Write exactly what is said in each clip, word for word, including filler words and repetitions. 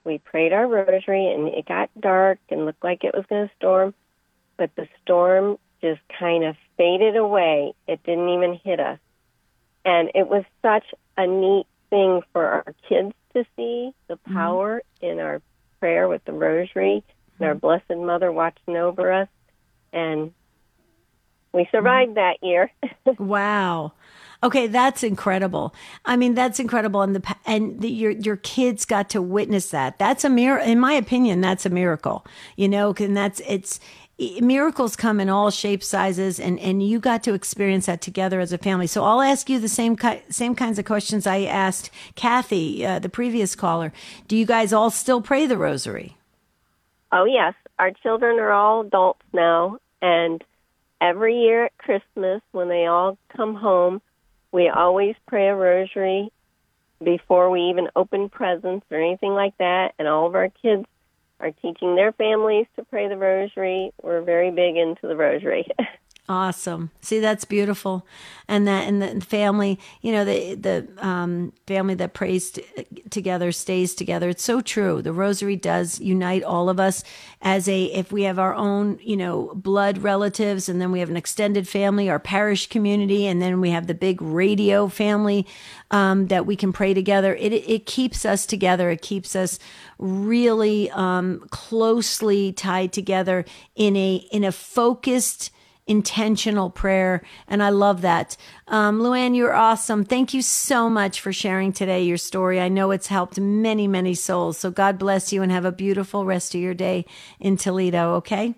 we prayed our rosary, and it got dark and looked like it was going to storm, but the storm just kind of faded away. It didn't even hit us. And it was such a neat thing for our kids to see, the power mm-hmm. in our prayer with the rosary and our Blessed Mother watching over us. And we survived that year. Wow. Okay, that's incredible. I mean, that's incredible, and the and the, your your kids got to witness that. That's a miracle, in my opinion. That's a miracle, you know. And that's it's miracles come in all shapes, sizes, and and you got to experience that together as a family. So I'll ask you the same ki- same kinds of questions I asked Kathy, uh, the previous caller. Do you guys all still pray the rosary? Oh yes, our children are all adults now, and every year at Christmas when they all come home, we always pray a rosary before we even open presents or anything like that, and all of our kids are teaching their families to pray the rosary. We're very big into the rosary. Awesome. See, that's beautiful. And that, and the family, you know, the, the, um, family that prays t- together stays together. It's so true. The rosary does unite all of us as a, if we have our own, you know, blood relatives, and then we have an extended family, our parish community, and then we have the big radio family, um, that we can pray together. It, it keeps us together. It keeps us really, um, closely tied together in a, in a focused, intentional prayer. And I love that. Um, Luann, you're awesome. Thank you so much for sharing today your story. I know it's helped many, many souls. So God bless you and have a beautiful rest of your day in Toledo. Okay.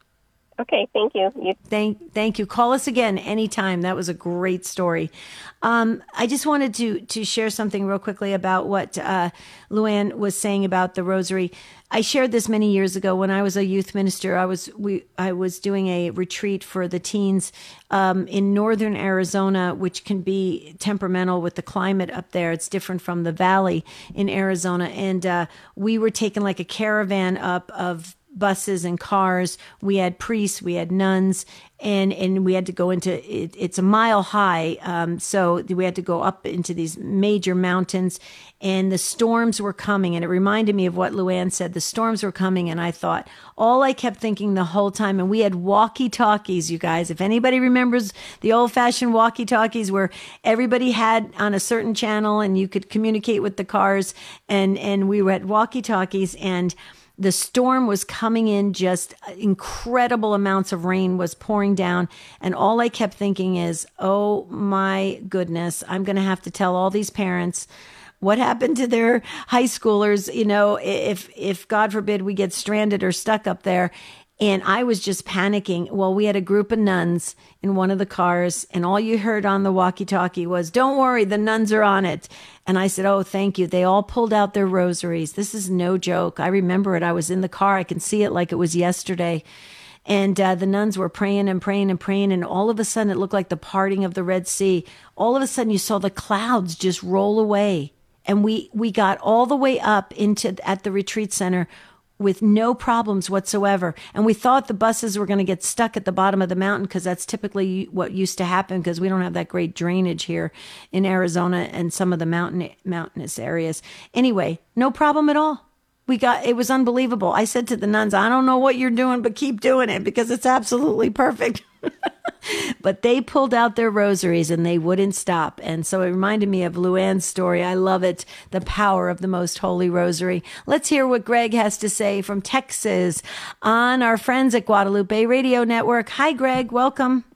Okay. Thank you. you- Thank, thank you. Call us again anytime. That was a great story. Um, I just wanted to, to share something real quickly about what, uh, Luann was saying about the rosary. I shared this many years ago when I was a youth minister. I was, we, I was doing a retreat for the teens, um, in northern Arizona, which can be temperamental with the climate up there. It's different from the valley in Arizona. And, uh, we were taking like a caravan up of buses and cars. We had priests, we had nuns, and, and we had to go into, it, it's a mile high. Um, so we had to go up into these major mountains, and the storms were coming. And it reminded me of what Luann said. The storms were coming. And I thought, all I kept thinking the whole time, and we had walkie-talkies, you guys. If anybody remembers the old-fashioned walkie-talkies where everybody had on a certain channel and you could communicate with the cars, and, and we had walkie-talkies, and the storm was coming in, just incredible amounts of rain was pouring down. And all I kept thinking is, oh my goodness, I'm going to have to tell all these parents what happened to their high schoolers, you know, if, if God forbid we get stranded or stuck up there. And I was just panicking. Well, we had a group of nuns in one of the cars, and all you heard on the walkie-talkie was, don't worry, the nuns are on it. And I said, oh, thank you. They all pulled out their rosaries. This is no joke. I remember it. I was in the car. I can see it like it was yesterday. And uh, the nuns were praying and praying and praying. And all of a sudden, it looked like the parting of the Red Sea. All of a sudden, you saw the clouds just roll away. And we, we got all the way up into at the retreat center with no problems whatsoever. And we thought the buses were going to get stuck at the bottom of the mountain, because that's typically what used to happen, because we don't have that great drainage here in Arizona and some of the mountain mountainous areas. Anyway, no problem at all. We got, it was unbelievable. I said to the nuns, I don't know what you're doing, but keep doing it, because it's absolutely perfect. But they pulled out their rosaries and they wouldn't stop. And so it reminded me of Luann's story. I love it. The power of the most holy rosary. Let's hear what Greg has to say from Texas on our friends at Guadalupe Radio Network. Hi, Greg. Welcome.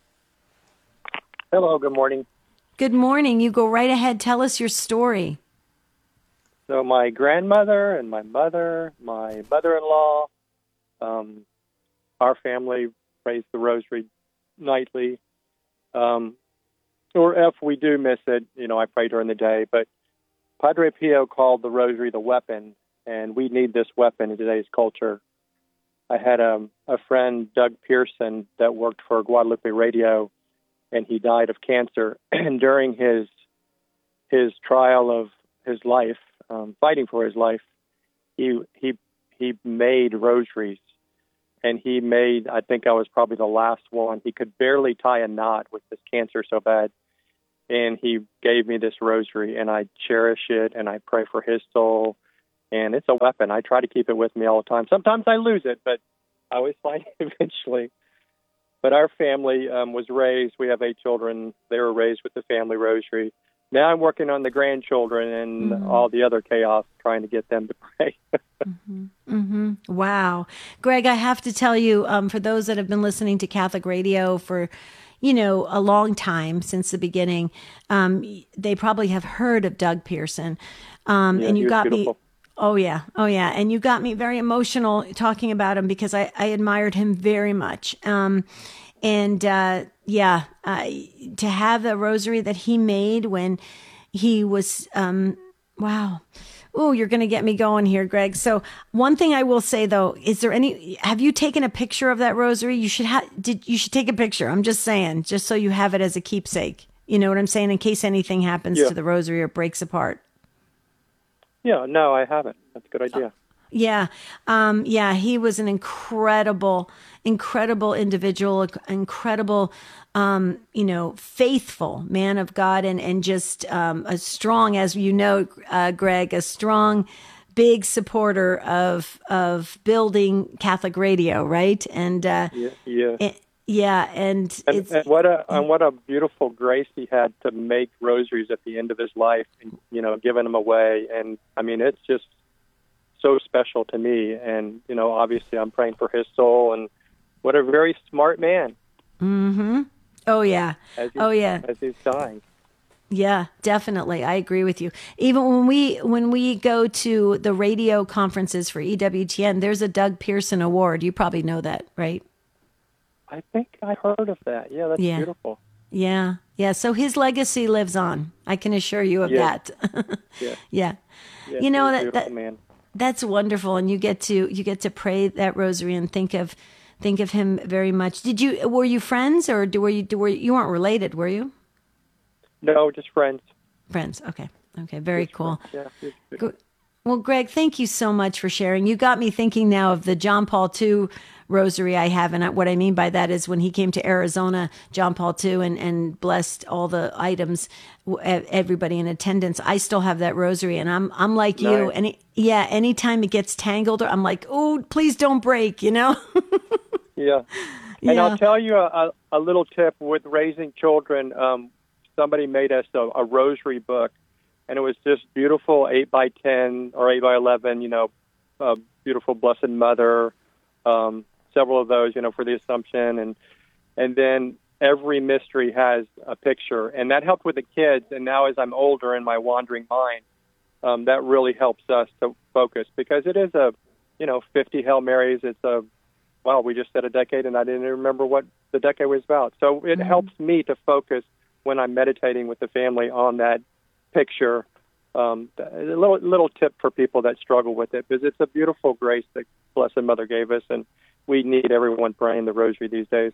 Hello. Good morning. Good morning. You go right ahead. Tell us your story. So my grandmother and my mother, my mother-in-law, um, our family prays the rosary nightly. Um, or if we do miss it, you know, I pray during the day. But Padre Pio called the rosary the weapon, and we need this weapon in today's culture. I had a, a friend, Doug Pearson, that worked for Guadalupe Radio, and he died of cancer. And during his his trial of his life, um, fighting for his life, he he he made rosaries. And he made, I think I was probably the last one. He could barely tie a knot with this cancer so bad. And he gave me this rosary, and I cherish it, and I pray for his soul. and it's a weapon. I try to keep it with me all the time. Sometimes I lose it, but I always find it eventually. But our family um, was raised, we have eight children. They were raised with the family rosary. Now I'm working on the grandchildren and mm-hmm. all the other chaos, trying to get them to pray. mm-hmm. Mm-hmm. Wow. Greg, I have to tell you, um, for those that have been listening to Catholic radio for, you know, a long time since the beginning, um, they probably have heard of Doug Pearson. Um, yeah, and you got beautiful. me. Oh, yeah. Oh, yeah. And you got me very emotional talking about him because I, I admired him very much. Um, and, uh, yeah, uh, to have the rosary that he made when he was, um, wow. Oh, you're going to get me going here, Greg. So one thing I will say, though, is there any, have you taken a picture of that rosary? You should have, did, you should take a picture. I'm just saying, just so you have it as a keepsake. You know what I'm saying? In case anything happens yeah. to the rosary or breaks apart. Yeah, no, I haven't. That's a good idea. Yeah. Um, yeah, he was an incredible, incredible individual, incredible, um, you know, faithful man of God, and, and just um, a strong, as you know, uh, Greg, a strong, big supporter of of building Catholic radio, right? And uh, yeah, yeah. It, yeah, and, and, it's, and what a and what a beautiful grace he had to make rosaries at the end of his life, and, you know, giving them away. And I mean, it's just so special to me. And you know, obviously, I'm praying for his soul. And what a very smart man. Mm-hmm. Oh yeah. As he, oh yeah. As he's dying. Yeah, definitely. I agree with you. Even when we when we go to the radio conferences for E W T N, there's a Doug Pearson Award. You probably know that, right? I think I heard of that. Yeah, that's yeah. beautiful. Yeah, yeah. So his legacy lives on. I can assure you of yeah. that. yeah. yeah. Yeah. You know that, that, that man. That's wonderful, and you get to you get to pray that rosary and think of think of him very much. Did you were you friends, or do, were you were you, you weren't related? Were you? No, just friends. Friends. Okay. Okay. Very just cool. Friends. Yeah. Just, well, Greg, thank you so much for sharing. You got me thinking now of the John Paul the Second rosary I have. And what I mean by that is when he came to Arizona, John Paul the Second, and, and blessed all the items, everybody in attendance. I still have that rosary, and I'm I'm like nice. you. Any yeah, anytime it gets tangled, I'm like, oh, please don't break, you know? yeah. And yeah. I'll tell you a, a little tip with raising children. Um, somebody made us a, a rosary book, and it was just beautiful, eight by ten or eight by eleven, you know, uh, beautiful Blessed Mother, um, several of those, you know, for the Assumption. And and then every mystery has a picture. And that helped with the kids. And now as I'm older in my wandering mind, um, that really helps us to focus, because it is a, you know, fifty Hail Marys. It's a, well, we just said a decade, and I didn't even remember what the decade was about. So it mm-hmm. helps me to focus when I'm meditating with the family on that picture. Um, a little little tip for people that struggle with it, because it's a beautiful grace that Blessed Mother gave us, and we need everyone praying the rosary these days.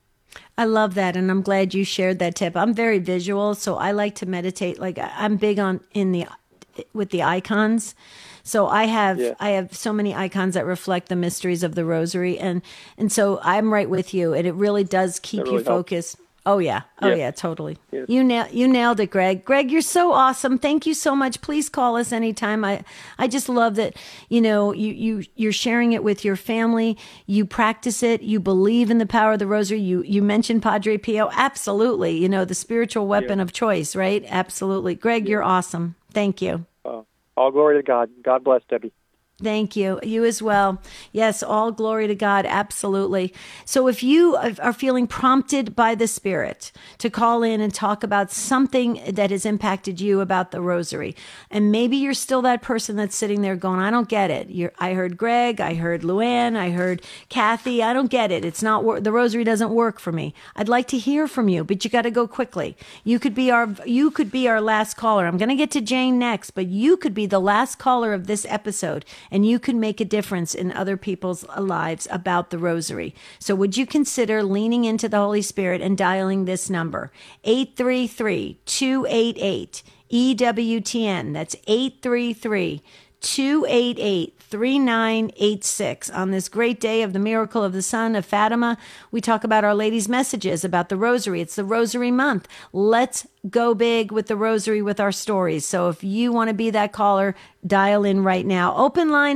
I love that, and I'm glad you shared that tip. I'm very visual, so I like to meditate. Like I'm big on in the with the icons. So I have yeah. I have so many icons that reflect the mysteries of the rosary, and and so I'm right with you, and it really does keep really you focused. Helps. Oh yeah, oh yeah, yeah totally. Yes. You nailed you nailed it, Greg. Greg, you're so awesome. Thank you so much. Please call us anytime. I I just love that. You know, you you you're sharing it with your family. You practice it. You believe in the power of the rosary. You you mentioned Padre Pio. Absolutely. You know, the spiritual weapon yeah. of choice, right? Absolutely, Greg. Yeah. You're awesome. Thank you. Uh, all glory to God. God bless, Debbie. Thank you. You as well. Yes, all glory to God. Absolutely. So if you are feeling prompted by the Spirit to call in and talk about something that has impacted you about the rosary, and maybe you're still that person that's sitting there going, I don't get it. You're, I heard Greg, I heard Luann, I heard Kathy. I don't get it. It's not wor- the rosary doesn't work for me. I'd like to hear from you, but you got to go quickly. You could be our you could be our last caller. I'm going to get to Jane next, but you could be the last caller of this episode, and you can make a difference in other people's lives about the rosary. So would you consider leaning into the Holy Spirit and dialing this number, eight three three, two eight eight, E W T N. That's eight three three, two eight eight, three nine eight six. On this great day of the miracle of the Son of Fatima, we talk about Our Lady's messages, about the Rosary. It's the Rosary month. Let's go big with the Rosary with our stories. So if you want to be that caller, dial in right now. Open line